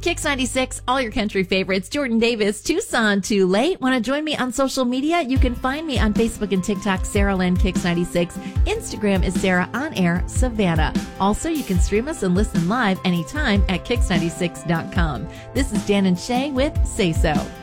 Kix 96, all your country favorites. Jordan Davis, Tucson Too Late. Want to join me on social media? You can find me on Facebook and TikTok, Sarah Lynn Kix 96. Instagram is Sarah On Air Savannah. Also, you can stream us and listen live anytime at Kix96.com. This is Dan and Shay with Say So.